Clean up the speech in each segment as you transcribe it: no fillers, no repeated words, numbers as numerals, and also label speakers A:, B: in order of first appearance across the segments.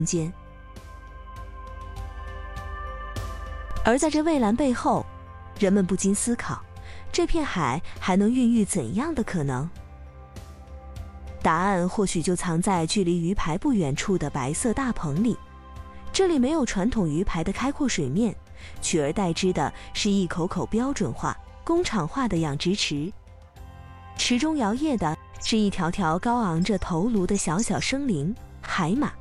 A: 间。而在这蔚蓝背后，人们不禁思考，这片海还能孕育怎样的可能？答案或许就藏在距离鱼排不远处的白色大棚里。这里没有传统鱼排的开阔水面，取而代之的是一口口标准化、工厂化的养殖池。池中摇曳的是一条条高昂着头颅的小小生灵——海马。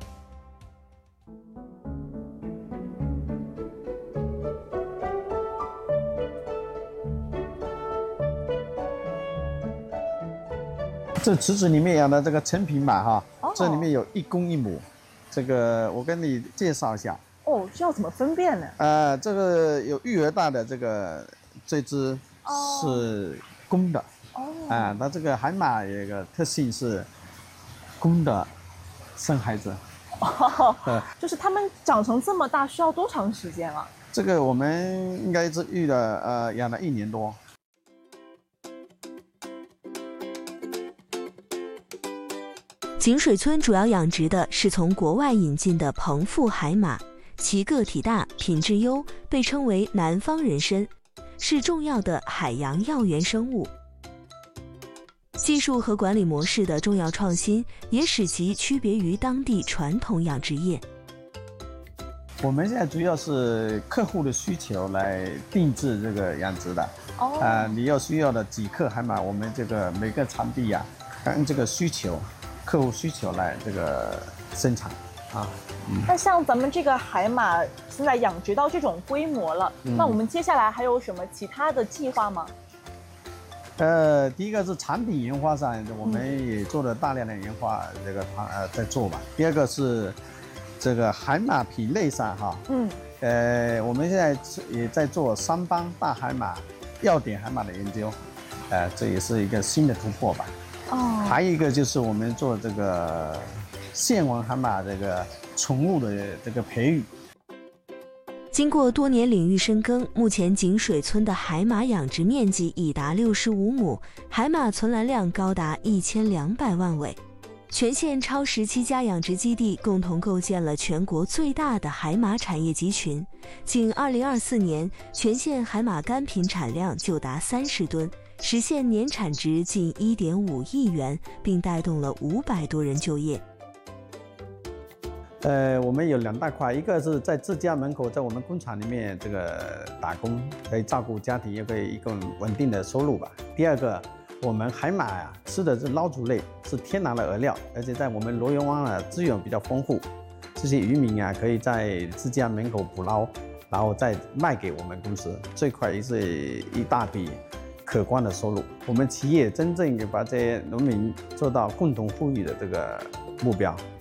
B: 这池子里面养的这个成品马哈，这里面有1公1母，这个我跟你介绍一下。
C: 哦，这要怎么分辨呢？
B: 这个有育儿大的这只是公的。它这个海马有一个特性是公的生孩子。
C: 就是它们长成这么大需要多长时间啊？
B: 这个我们应该是养了1年多。
A: 井水村主要养殖的是从国外引进的棚腹海马，其个体大、品质优，被称为南方人参，是重要的海洋药源生物。技术和管理模式的重要创新，也使其区别于当地传统养殖业。
B: 我们现在主要是客户的需求来定制这个养殖的。你需要的几克海马，我们这个每个场地按这个需求。客户需求来这个生产
C: 那像咱们这个海马现在养殖到这种规模了，那我们接下来还有什么其他的计划吗？
B: 第一个是产品研发上，我们也做了大量的研发，在做吧。第二个是这个海马品类上我们现在也在做3帮大海马、要点海马的研究，这也是一个新的突破吧。还有一个就是我们做这个线纹海马这个宠物的这个培育。
A: 经过多年领域深耕，目前井水村的海马养殖面积已达65亩，海马存栏量高达1200万尾。全县超17家养殖基地共同构建了全国最大的海马产业集群。仅2024年，全县海马干品产量就达30吨。实现年产值近1.5亿元，并带动了500多人就业。
B: 我们有2大块，一个是在自家门口，在我们工厂里面这个打工，可以照顾家庭，也可以一个稳定的收入吧。第二个，我们海马吃的是捞足类，是天然的饵料，而且在我们罗源湾资源比较丰富，这些渔民可以在自家门口捕捞，然后再卖给我们公司，这块也是一大笔可观的收入。我们企业真正把这些农民做到共同富裕的这个目标。